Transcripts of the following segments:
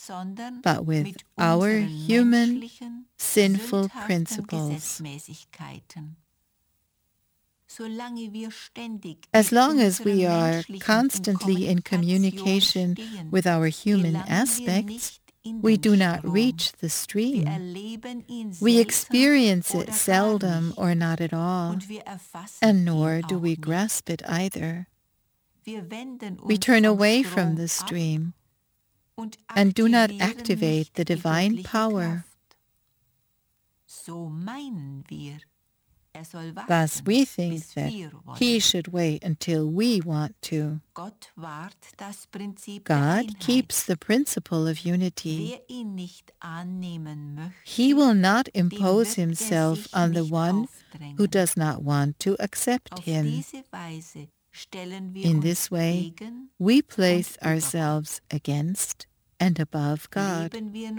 but with our human, sinful principles. As long as we are constantly in communication with our human aspects, we do not reach the stream. We experience it seldom or not at all, and nor do we grasp it either. We turn away from the stream and do not activate the divine power. Thus we think that he should wait until we want to. God keeps the principle of unity. He will not impose himself on the one who does not want to accept him. In this way, we place ourselves against and above God.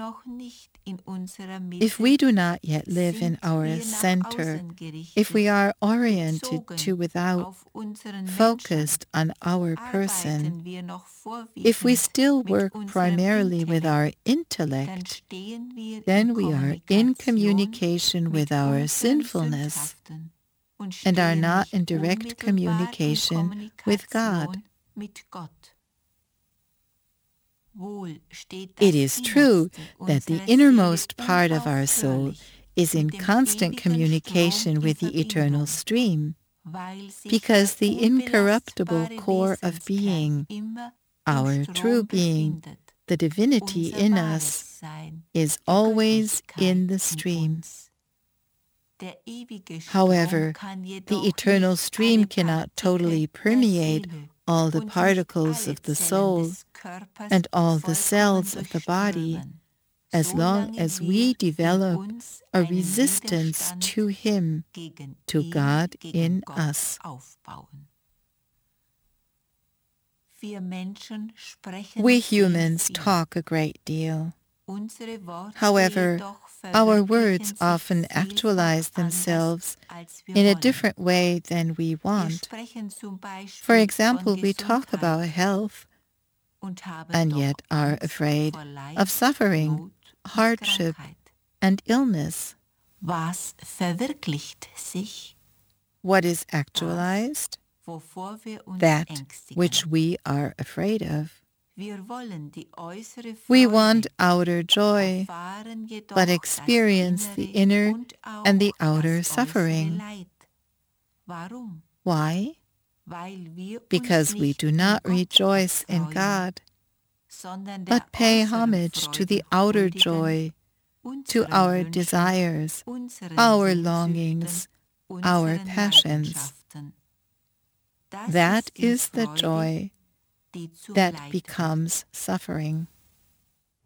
If we do not yet live in our center, if we are oriented to without, focused on our person, if we still work primarily with our intellect, then we are in communication with our sinfulness and are not in direct communication with God. It is true that the innermost part of our soul is in constant communication with the eternal stream, because the incorruptible core of being, our true being, the divinity in us, is always in the stream. However, the eternal stream cannot totally permeate all the particles of the soul and all the cells of the body, as long as we develop a resistance to him, to God in us. We humans talk a great deal. However, our words often actualize themselves in a different way than we want. For example, we talk about health and yet are afraid of suffering, hardship, and illness. What is actualized? That which we are afraid of. We want outer joy, but experience the inner and the outer suffering. Why? Because we do not rejoice in God, but pay homage to the outer joy, to our desires, our longings, our passions. That is the joy that becomes suffering.